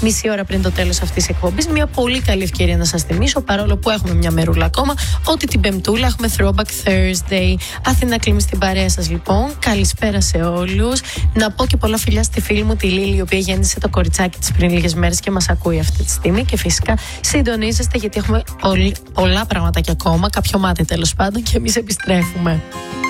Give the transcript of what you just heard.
μισή ώρα πριν το τέλος αυτής της εκπομπής. Μια πολύ καλή ευκαιρία να σας θυμίσω, παρόλο που έχουμε μια μερούλα ακόμα, ότι την Πεμπτούλα έχουμε Throwback Thursday. Αθηνά Κλίμη στην παρέα σας λοιπόν. Καλησπέρα σε όλους. Να πω και πολλά φιλιά στη φίλη μου τη Λίλη, η οποία γέννησε το κοριτσάκι της πριν λίγες μέρες και μας ακούει αυτή τη στιγμή. Και φυσικά συντονίζεστε, γιατί έχουμε πολλά πραγματάκια ακόμα. Κάποιο μάτι τέλος πάντων, και εμείς επιστρέφουμε.